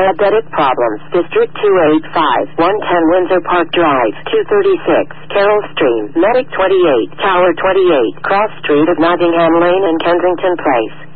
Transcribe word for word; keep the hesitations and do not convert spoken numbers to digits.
Diabetic problems. District two eight five, one ten Windsor Park Drive, two thirty-six, Carroll Stream, Medic twenty-eight, Tower twenty-eight, Cross Street of Nottingham Lane and Kensington Place.